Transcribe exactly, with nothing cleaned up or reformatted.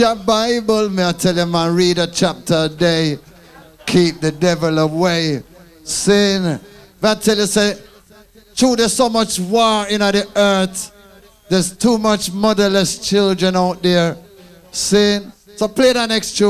Your Bible, may I tell you, man, read a chapter a day. Keep the devil away. Sin. If I tell you, say, true, there's so much war in the earth. There's too much motherless children out there. Sin. So play the next tune.